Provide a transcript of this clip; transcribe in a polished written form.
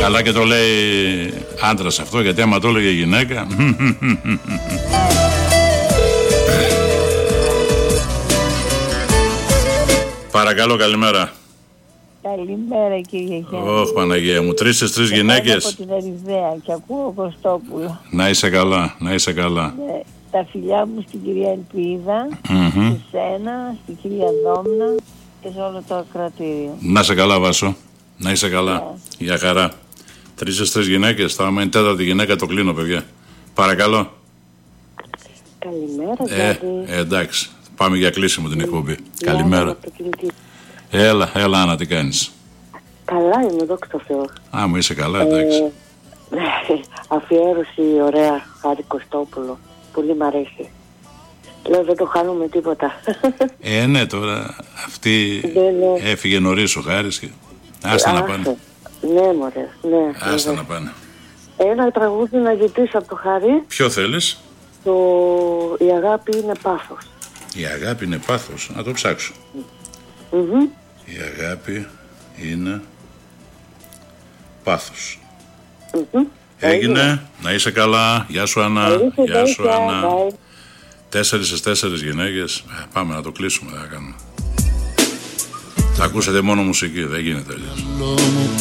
Καλά και το λέει άντρας αυτό, γιατί άμα το έλεγε γυναίκα. Παρακαλώ, καλημέρα. Καλημέρα κύριε Γιάννη. Ωχ, Παναγία μου, 3 γυναίκες. Από την Ερυθρέα και ακούω Κωστόπουλο. Να είσαι καλά, να είσαι καλά. Ναι, τα φιλιά μου στην κυρία Ελπίδα, σε σένα, στην κυρία Δόμνα και σε όλο το ακροατήριο. Να είσαι καλά, Βάσο. Να είσαι καλά. Για χαρά. 3 γυναίκες. Θα είναι τέταρτη γυναίκα, το κλείνω, παιδιά. Παρακαλώ. Καλημέρα, Γιάννη. Εντάξει. Πάμε για κλείσιμο την εκπομπή. Καλημέρα. Έλα, Άννα, τι κάνεις? Καλά είμαι, δόξα τω Θεώ. Α, μου είσαι καλά, εντάξει. Αφιέρωση ωραία, Χάρη Κωστόπουλο. Πολύ μ' αρέσει. Λέω δεν το χάνουμε τίποτα. Ναι, τώρα αυτή έφυγε νωρίς ο Χάρης και άστα να πάνε. Ναι, μωρέ, ναι. Άστα να πάνε. Ένα τραγούδι να ζητήσω από το Χάρη. Ποιο θέλεις? Η αγάπη είναι πάθος. Η αγάπη είναι πάθος. Να το ψάξω. Η αγάπη είναι πάθος. Έγινε. Να είσαι καλά. Γεια σου, Άννα. Γεια σου, Άννα. 4 γυναίκες. Πάμε να το κλείσουμε. Θα κάνουμε. Θα ακούσετε μόνο μουσική. Δεν γίνεται αλλιώς.